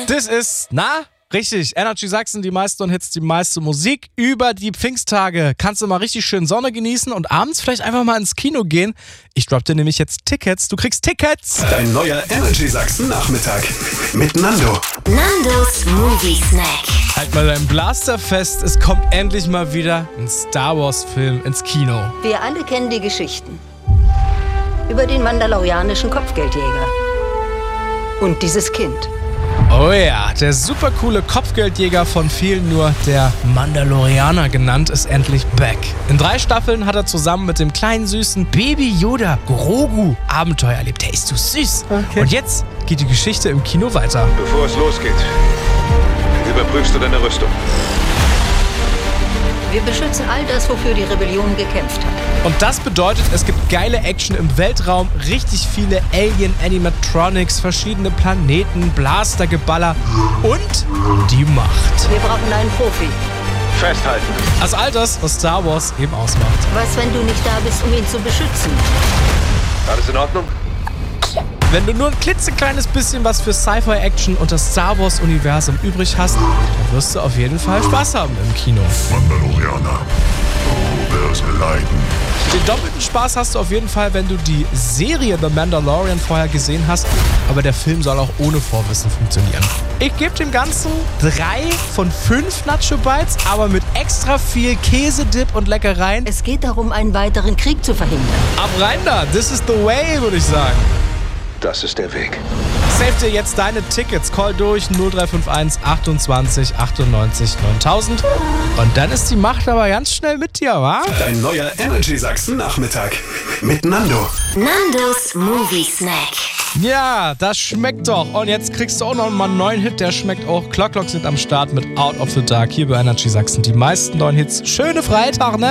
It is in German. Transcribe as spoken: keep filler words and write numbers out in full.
Das ist, na, richtig, Energy Sachsen, die meisten Hits, die meiste Musik. Über die Pfingsttage kannst du mal richtig schön Sonne genießen und abends vielleicht einfach mal ins Kino gehen. Ich dropp dir nämlich jetzt Tickets. Du kriegst Tickets. Dein neuer Energy Sachsen Nachmittag mit Nando. Nandos Movie Snack. Halt mal deinen Blaster fest, es kommt endlich mal wieder ein Star Wars Film ins Kino. Wir alle kennen die Geschichten über den mandalorianischen Kopfgeldjäger und dieses Kind. Oh ja, der super coole Kopfgeldjäger, von vielen nur der Mandalorianer genannt, ist endlich back. In drei Staffeln hat er zusammen mit dem kleinen süßen Baby Yoda Grogu Abenteuer erlebt. Der ist so süß. Okay. Und jetzt geht die Geschichte im Kino weiter. Bevor es losgeht, überprüfst du deine Rüstung. Wir beschützen all das, wofür die Rebellion gekämpft hat. Und das bedeutet, es gibt geile Action im Weltraum, richtig viele Alien-Animatronics, verschiedene Planeten, Blastergeballer und die Macht. Wir brauchen einen Profi. Festhalten. Also all das, was Star Wars eben ausmacht. Was, wenn du nicht da bist, um ihn zu beschützen? Alles in Ordnung? Wenn du nur ein klitzekleines bisschen was für Sci-Fi-Action und das Star Wars-Universum übrig hast, dann wirst du auf jeden Fall Spaß haben im Kino. Mandalorianer, du wirst leiden. Den doppelten Spaß hast du auf jeden Fall, wenn du die Serie The Mandalorian vorher gesehen hast, aber der Film soll auch ohne Vorwissen funktionieren. Ich gebe dem Ganzen drei von fünf Nacho Bites, aber mit extra viel Käsedip und Leckereien. Es geht darum, einen weiteren Krieg zu verhindern. Ab rein da, this is the way, würde ich sagen. Das ist der Weg. Save dir jetzt deine Tickets. Call durch null drei fünf eins achtundzwanzig achtundneunzig neuntausend. Und dann ist die Macht aber ganz schnell mit dir, wa? Dein neuer Energy Sachsen Nachmittag mit Nando. Nandos Movie Snack. Ja, das schmeckt doch. Und jetzt kriegst du auch noch mal einen neuen Hit, der schmeckt auch. Clock Clock sind am Start mit Out of the Dark hier bei Energy Sachsen. Die meisten neuen Hits. Schöne Freitag, ne?